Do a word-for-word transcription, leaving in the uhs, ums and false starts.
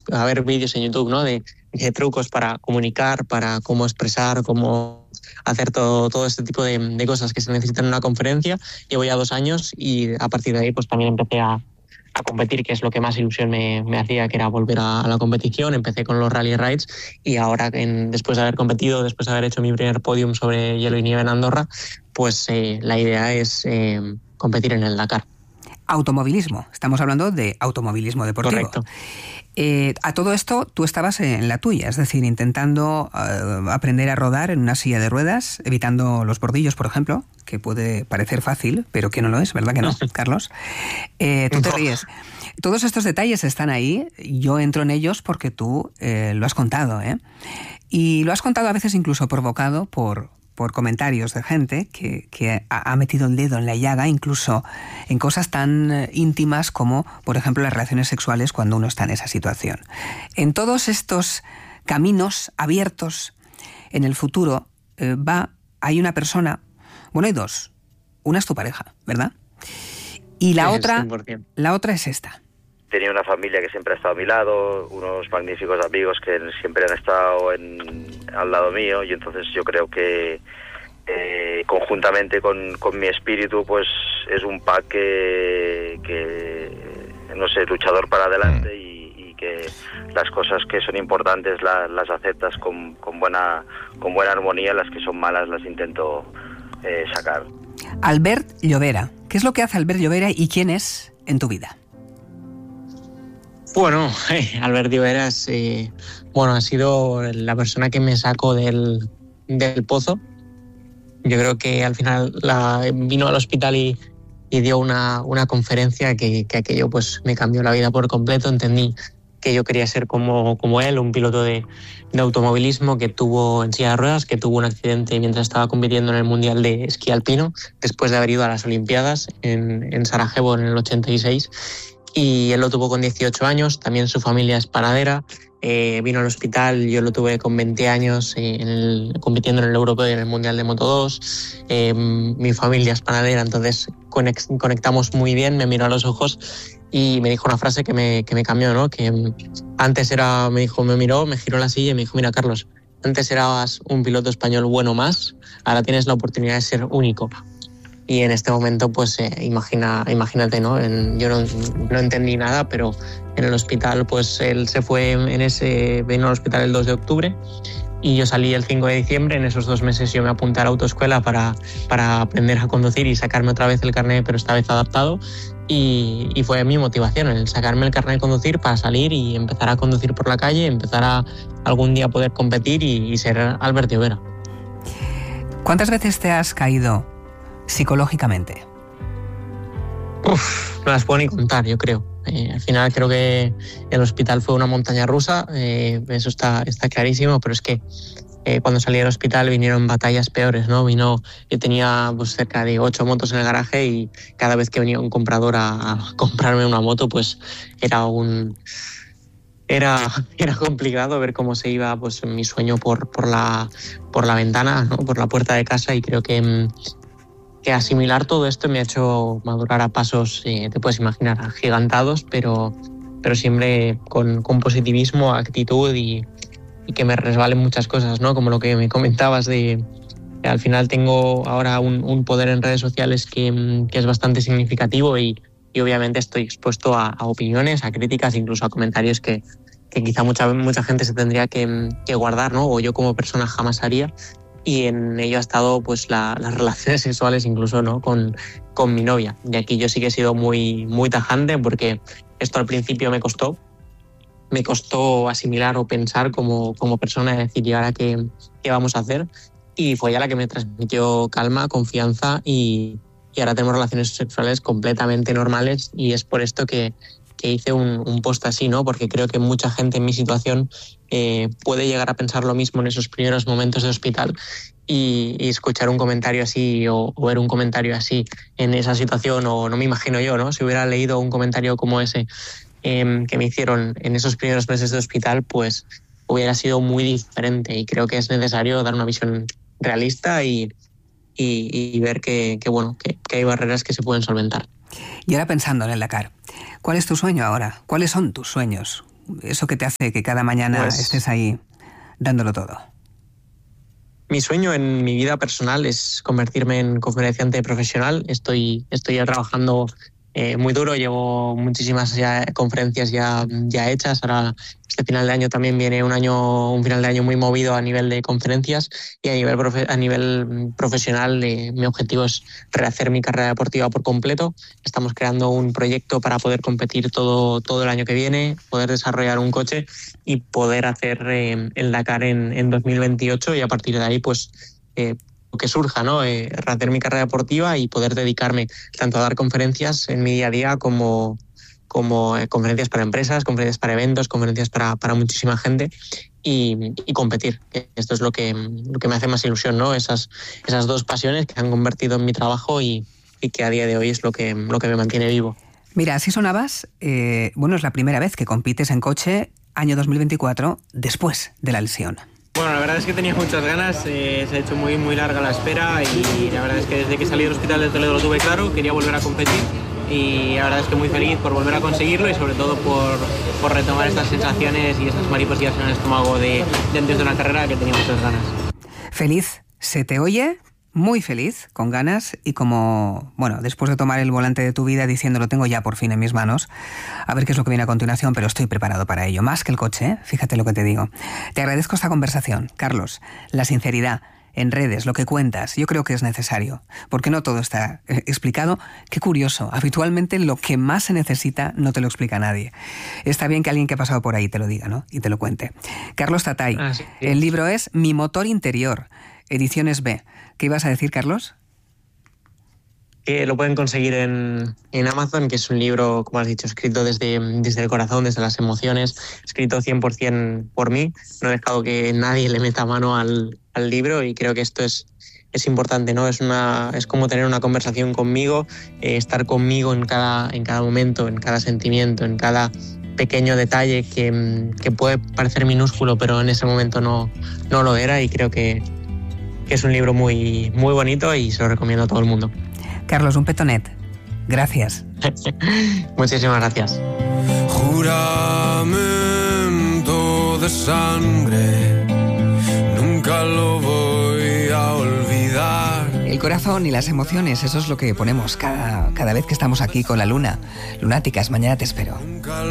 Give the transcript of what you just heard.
a ver vídeos en YouTube, ¿no? De, de trucos para comunicar, para cómo expresar, cómo hacer todo, todo este tipo de, de cosas que se necesitan en una conferencia. Llevo ya dos años y a partir de ahí pues también empecé a, a competir, que es lo que más ilusión me, me hacía, que era volver a, a la competición. Empecé con los Rally Rides y ahora, en, después de haber competido, después de haber hecho mi primer podium sobre hielo y nieve en Andorra, pues eh, la idea es eh, competir en el Dakar. Automovilismo, estamos hablando de automovilismo deportivo. Correcto. Eh, a todo esto tú estabas en la tuya, es decir, intentando uh, aprender a rodar en una silla de ruedas, evitando los bordillos, por ejemplo, que puede parecer fácil, pero que no lo es, ¿verdad que no, Carlos? Eh, tú te ríes. Todos estos detalles están ahí, yo entro en ellos porque tú eh, lo has contado, ¿eh? Y lo has contado a veces incluso provocado por... por comentarios de gente que, que ha metido el dedo en la llaga, incluso en cosas tan íntimas como, por ejemplo, las relaciones sexuales cuando uno está en esa situación. En todos estos caminos abiertos en el futuro eh, va, hay una persona, bueno, hay dos. Una es tu pareja, ¿verdad? Y la, sí, otra, la otra es esta. Tenía una familia que siempre ha estado a mi lado, unos magníficos amigos que siempre han estado en, al lado mío, y entonces yo creo que eh, conjuntamente con, con mi espíritu pues es un pack que, que no sé, luchador para adelante y, y que las cosas que son importantes las, las aceptas con, con, buena, con buena armonía, las que son malas las intento eh, sacar. Albert Llobera, ¿qué es lo que hace Albert Llobera y quién es en tu vida? Bueno, eh, Albert Llobera es, eh, bueno, ha sido la persona que me sacó del, del pozo. Yo creo que al final la, vino al hospital y, y dio una, una conferencia que, que aquello pues me cambió la vida por completo. Entendí que yo quería ser como, como él, un piloto de, de automovilismo que tuvo en silla de ruedas, que tuvo un accidente mientras estaba compitiendo en el Mundial de Esquí Alpino, después de haber ido a las Olimpiadas en, en Sarajevo en el ochenta y seis. Y él lo tuvo con dieciocho años, también su familia es panadera, eh, vino al hospital, yo lo tuve con veinte años eh, en el, compitiendo en el Europeo y en el Mundial de Moto dos, eh, mi familia es panadera, entonces conectamos muy bien, me miró a los ojos y me dijo una frase que me, que me cambió, ¿no? Que antes era, me dijo, me miró, me giró la silla y me dijo, mira Carlos, antes eras un piloto español bueno más, ahora tienes la oportunidad de ser único. Y en este momento, pues eh, imagina, imagínate, ¿no? En, yo no, no entendí nada, pero en el hospital, pues él se fue en ese, vino al hospital el dos de octubre y yo salí el cinco de diciembre. En esos dos meses yo me apunté a la autoescuela para, para aprender a conducir y sacarme otra vez el carnet, pero esta vez adaptado. Y, y fue mi motivación, el sacarme el carnet de conducir para salir y empezar a conducir por la calle, empezar a algún día poder competir y, y ser Albert Llobera. ¿Cuántas veces te has caído psicológicamente? Uf, no las puedo ni contar, yo creo. Eh, al final creo que el hospital fue una montaña rusa, eh, eso está, está clarísimo, pero es que eh, cuando salí del hospital vinieron batallas peores, ¿no? Vino, yo tenía pues, cerca de ocho motos en el garaje y cada vez que venía un comprador a, a comprarme una moto, pues era un... Era, era complicado ver cómo se iba pues, mi sueño por, por, la, por la ventana, ¿no? Por la puerta de casa, y creo que... que asimilar todo esto me ha hecho madurar a pasos, eh, te puedes imaginar, agigantados, pero, pero siempre con, con positivismo, actitud y, y que me resbalen muchas cosas, ¿no? Como lo que me comentabas de que al final tengo ahora un, un poder en redes sociales que, que es bastante significativo y, y obviamente estoy expuesto a, a opiniones, a críticas, incluso a comentarios que, que quizá mucha, mucha gente se tendría que, que guardar, ¿no? O yo como persona jamás haría. Y en ello ha estado pues la, las relaciones sexuales incluso, ¿no? con, con mi novia. Y aquí yo sí que he sido muy, muy tajante porque esto al principio me costó. Me costó asimilar o pensar como, como persona y decir, ¿y ahora qué, qué vamos a hacer? Y fue ella la que me transmitió calma, confianza y, y ahora tenemos relaciones sexuales completamente normales y es por esto que, que hice un, un post así, ¿no? Porque creo que mucha gente en mi situación eh, puede llegar a pensar lo mismo en esos primeros momentos de hospital y, y escuchar un comentario así o, o ver un comentario así en esa situación, o no me imagino yo, ¿no? Si hubiera leído un comentario como ese eh, que me hicieron en esos primeros meses de hospital, pues hubiera sido muy diferente y creo que es necesario dar una visión realista y, y, y ver que, que, bueno, que, que hay barreras que se pueden solventar. Y ahora pensando en el Dakar, ¿cuál es tu sueño ahora? ¿Cuáles son tus sueños? Eso que te hace que cada mañana Pues- estés ahí dándolo todo. Mi sueño en mi vida personal es convertirme en conferenciante profesional. Estoy, estoy ya trabajando eh, muy duro, llevo muchísimas ya conferencias ya, ya hechas. Ahora este final de año también viene un año, un final de año muy movido a nivel de conferencias, y a nivel, profe- a nivel profesional eh, mi objetivo es rehacer mi carrera deportiva por completo. Estamos creando un proyecto para poder competir todo, todo el año que viene, poder desarrollar un coche y poder hacer eh, el Dakar en, en dos mil veintiocho, y a partir de ahí pues eh, lo que surja, ¿no? Eh, rehacer mi carrera deportiva y poder dedicarme tanto a dar conferencias en mi día a día como, como eh, conferencias para empresas, conferencias para eventos, conferencias para, para muchísima gente, y, y competir. Esto es lo que, lo que me hace más ilusión, ¿no? Esas, esas dos pasiones que han convertido en mi trabajo y, y que a día de hoy es lo que, lo que me mantiene vivo. Mira, así sonabas, eh, bueno, es la primera vez que compites en coche, año dos mil veinticuatro, después de la lesión. Bueno, la verdad es que tenía muchas ganas, eh, se ha hecho muy muy larga la espera, y la verdad es que desde que salí del hospital de Toledo lo tuve claro, quería volver a competir, y la verdad es que muy feliz por volver a conseguirlo, y sobre todo por, por retomar estas sensaciones y esas mariposillas en el estómago de, de antes de una carrera que tenía muchas ganas. Feliz, se te oye muy feliz, con ganas, y como, bueno, después de tomar el volante de tu vida diciendo lo tengo ya por fin en mis manos, a ver qué es lo que viene a continuación, pero estoy preparado para ello, más que el coche, ¿eh? Fíjate lo que te digo. Te agradezco esta conversación, Carlos, la sinceridad en redes, lo que cuentas, yo creo que es necesario, porque no todo está eh, explicado. Qué curioso, habitualmente lo que más se necesita no te lo explica nadie. Está bien que alguien que ha pasado por ahí te lo diga, ¿no? Y te lo cuente. Carlos Tatay, Ah, sí. el libro es Mi motor interior, Ediciones B. ¿Qué ibas a decir, Carlos? Que lo pueden conseguir en, en Amazon, que es un libro, como has dicho, escrito desde, desde el corazón, desde las emociones, escrito cien por ciento por mí. No he dejado que nadie le meta mano al, al libro, y creo que esto es, es importante, ¿no? Es, una, es como tener una conversación conmigo, eh, estar conmigo en cada, en cada momento, en cada sentimiento, en cada pequeño detalle que, que puede parecer minúsculo, pero en ese momento no, no lo era, y creo que, que es un libro muy, muy bonito y se lo recomiendo a todo el mundo. Carlos, un petonet. Gracias. Muchísimas gracias. Juramento de sangre, nunca lo voy a olvidar. El corazón y las emociones, eso es lo que ponemos cada, cada vez que estamos aquí con la luna. Lunáticas, mañana te espero.